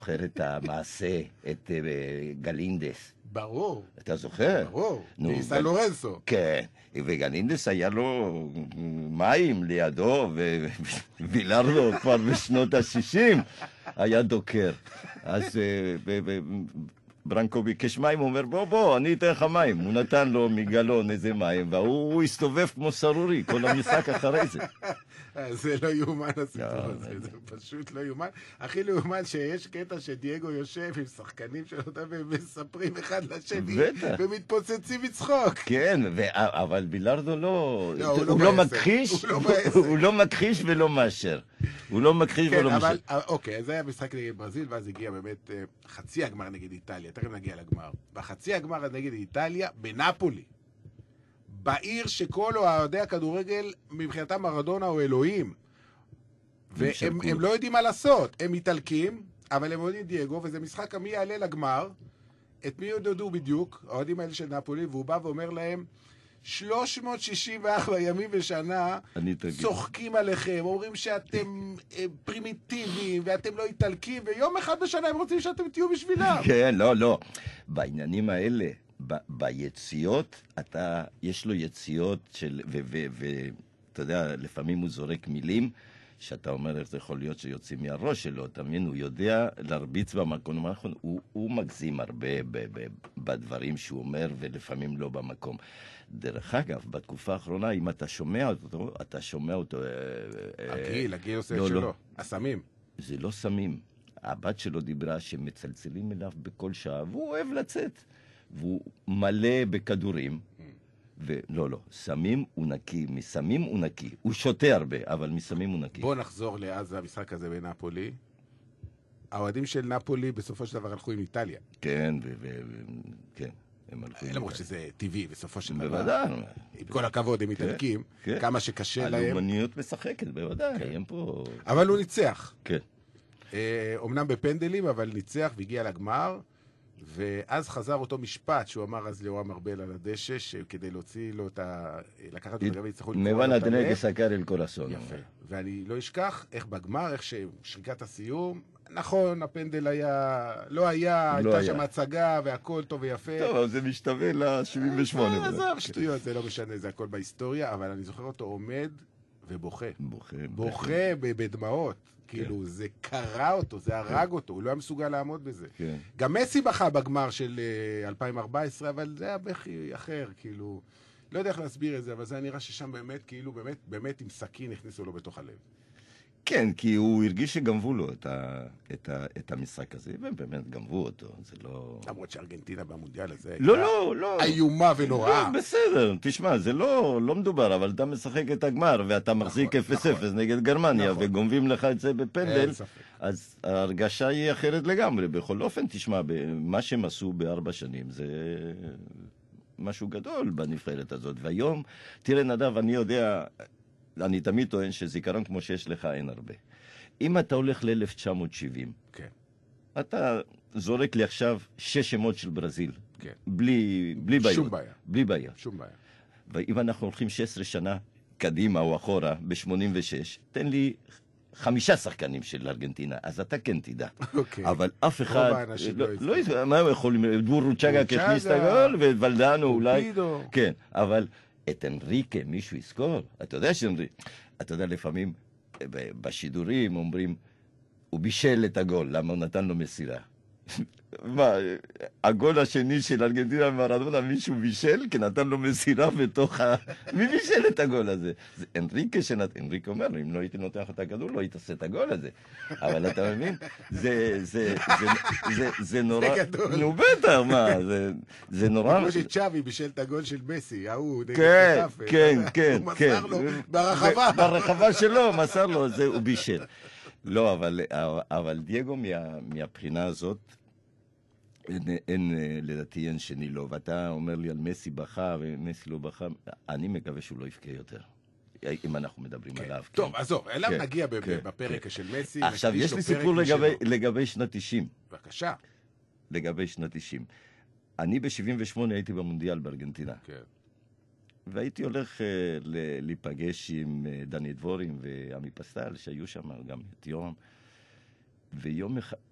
זוכר את המעשה, את גלינדס. ברור. אתה זוכר? ברור. סן לורנסו. כן, וגלינדס היה לו מים לידו, ובילארדו כבר בשנות ה-60 היה דוקר. אז ברנקו ביקש מים, הוא אומר, בוא, אני אתן לך מים. הוא נתן לו מגלון איזה מים, והוא הסתובב כמו סרורי, כל המשחק אחרי זה. זה לא יאומן הסיפור הזה, זה פשוט לא יאומן. הכי לא יאומן שיש קטע שדייגו יושב עם שחקנים שלו והם מספרים אחד לשני ומתפוצצים מצחוק. כן, אבל בילארדו לא, הוא לא מכחיש, הוא לא מכחיש ולא מאשר. הוא לא מכחיש ולא מאשר. אוקיי, אז זה היה משחק נגד ברזיל, ואז הגיע באמת חצי הגמר נגד איטליה, תכף נגיע לגמר. בחצי הגמר נגד איטליה, בנפולי. בעיר שכל אוהדי הכדורגל מבחינתם מרדונה או אלוהים. והם לא יודעים מה לעשות. הם איטלקים, אבל הם יודעים דייגו, וזה משחק מי יעלה לגמר, את מי יודעו בדיוק, האוהדים האלה של נפולי, והוא בא ואומר להם, 364 ימים בשנה צוחקים עליכם, אומרים שאתם פרימיטיביים, ואתם לא איטלקים, ויום אחד בשנה הם רוצים שאתם תהיו בשבילם. כן, לא. בעניינים האלה, ביציאות, יש לו יציאות של, ואתה יודע, לפעמים הוא זורק מילים, שאתה אומר איך זה יכול להיות שיוצאים מהראש שלו, תאמין, הוא יודע להרביץ במקום הנכון, הוא מגזים הרבה בדברים שהוא אומר, ולפעמים לא במקום. דרך אגב, בתקופה האחרונה, אם אתה שומע אותו, אתה שומע אותו... הגיל עושה את שלו, הסמים. זה לא סמים. הבת שלו דיברה שמצלצלים אליו בכל שעה, והוא אוהב לצאת. והוא מלא בכדורים, לא, סמים הוא נקי, מסמים הוא נקי. הוא שותה הרבה, אבל מסמים הוא נקי. בוא נחזור לאז המשחק הזה בנפולי. האוהדים של נפולי בסופו של דבר הלכו עם איטליה. כן, כן. למרות שזה טבעי, בסופו של דבר. בוודאי. עם כל הכבוד, הם איטלקים, כמה שקשה להם. הלאומניות משחקת, בוודאי, הם פה... אבל הוא ניצח. כן. אמנם בפנדלים, אבל ניצח והגיע לגמר. ואז חזר אותו משפט שהוא אמר אז ליאורם ארבל על הדשא, שכדי להוציא לו לקחת אותו לגבי יצטרכו לקרוא לו את הלב. סקר אל כל אסון. יפה. ואני לא אשכח איך בגמר, איך ששריקת הסיום, נכון, הפנדל לא היה, הייתה שם הצגה והכל טוב ויפה. טוב, אבל זה משתווה ל-78. עזוב, שטויות, זה לא משנה, זה הכל בהיסטוריה, אבל אני זוכר אותו עומד ובוכה. בוכה בדמעות. כאילו, זה קרא אותו, זה הרג אותו, הוא לא היה מסוגל לעמוד בזה. גם מסי בכה בגמר של 2014, אבל זה היה בכי אחר, כאילו, לא יודע איך להסביר את זה, אבל זה היה נראה ששם באמת, כאילו, באמת עם סכין הכניסו לו בתוך הלב. כן, כי הוא הרגיש שגנבו לו את המשחק הזה, והם באמת גנבו אותו, זה לא... למרות שארגנטינה במונדיאל הזה... לא. איומה ונוראה. בסדר, תשמע, זה לא מדובר, אבל אתה משחק את הגמר, ואתה מחזיק 0-0 נגד גרמניה, וגונבים לך את זה בפנדל, אז ההרגשה היא אחרת לגמרי. בכל אופן, תשמע, מה שהם עשו ב4 שנים, זה... משהו גדול בנבחרת הזאת. והיום, תראה נדב, אני יודע... אני תמיד טוען שזיכרון כמו שיש לך אין הרבה. אם אתה הולך ל-1970, כן. אתה זורק לי עכשיו 6 שמות של ברזיל. כן. בלי בעיות. שום בעיה. בלי בעיה. שום בעיה. ואם אנחנו הולכים 16 שנה קדימה או אחורה, ב-86, תן לי 5 שחקנים של ארגנטינה, אז אתה כן תדע. אוקיי. אבל אף אחד... רוב האנשים לא יזכור. מה הם יכולים? דבור צ'אגה ככניס את הגול, וולדנו אולי... כן, אבל... את אנריקה, מישהו יזכור? אתה יודע אתה יודע, לפעמים בשידורים אומרים, הוא בישל את הגול, למה הוא נתן לו מסירה? מה, הגול השני של ארגנטינה מרדונה, מישהו בישל, כי נתן לו מסירה בתוך מי בישל את הגול הזה? זה אנריקה אנריקה אומר, אם לא הייתי נותח את הכדור, לא היית עושה את הגול הזה. אבל אתה מבין? זה נורא... זה גדול. נו בטח, מה, זה נורא... כמו שצ'אבי בישל את הגול של מסי, ההוא נגד חטאפה. כן. הוא מסר לו ברחבה. ברחבה שלו, מסר לו, זה הוא בישל. לא, אבל דייגו מהבחינה הזאת, לדעתי אין שני לו, ואתה אומר לי על מסי בכה ומסי לא בכה, אני מקווה שהוא לא יבכה יותר, אם אנחנו מדברים עליו. טוב, עזוב, אליו נגיע בפרק של מסי. עכשיו, יש לי סיפור לגבי שנת 90. בבקשה. לגבי שנת 90. אני ב-78 הייתי במונדיאל בארגנטינה. כן. והייתי הולך להיפגש עם דני דבורים ועמי פסטל, שהיו שם גם את יורם, ויום אחד...